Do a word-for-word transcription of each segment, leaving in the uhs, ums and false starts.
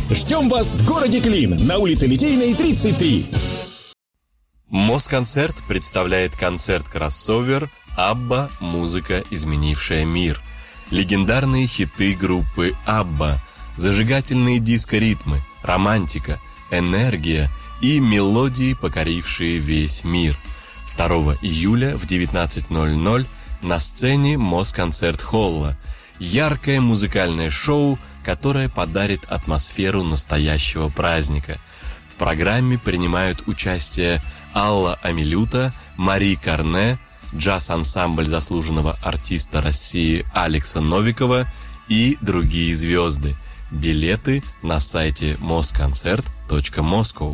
Ждем вас в городе Клин, на улице Литейной, тридцать три. Москонцерт представляет концерт-кроссовер «Абба. Музыка, изменившая мир». Легендарные хиты группы «Абба», зажигательные диско-ритмы, романтика, энергия и мелодии, покорившие весь мир. второго июля в девятнадцать ноль ноль на сцене Москонцерт-холла. Яркое музыкальное шоу, которое подарит атмосферу настоящего праздника. В программе принимают участие Алла Амилюта, Мари Карне, джаз-ансамбль заслуженного артиста России Алекса Новикова и другие звезды. Билеты на сайте москонцерт точка москоу.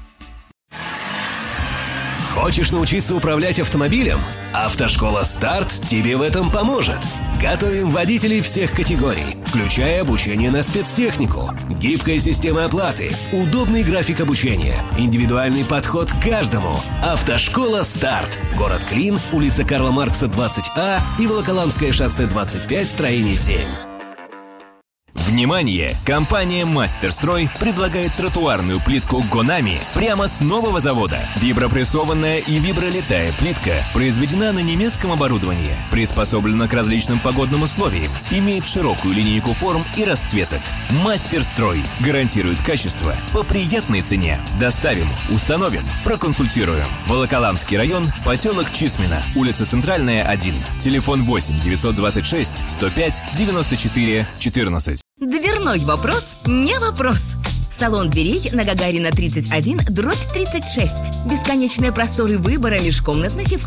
Хочешь научиться управлять автомобилем? Автошкола «Старт» тебе в этом поможет. Готовим водителей всех категорий, включая обучение на спецтехнику, гибкая система оплаты, удобный график обучения, индивидуальный подход к каждому. Автошкола «Старт». Город Клин, улица Карла Маркса, двадцать А и Волоколамское шоссе двадцать пять, строение семь. Внимание! Компания «Мастерстрой» предлагает тротуарную плитку «Гонами» прямо с нового завода. Вибропрессованная и вибролитая плитка произведена на немецком оборудовании, приспособлена к различным погодным условиям, имеет широкую линейку форм и расцветок. «Мастерстрой» гарантирует качество по приятной цене. Доставим, установим, проконсультируем. Волоколамский район, поселок Чисмино, улица Центральная, один. Телефон восемь девятьсот двадцать шесть сто пять девяносто четыре четырнадцать. Дверной вопрос не вопрос. Салон дверей на Гагарина тридцать один, дробь тридцать шесть. Бесконечные просторы выбора межкомнатных и входных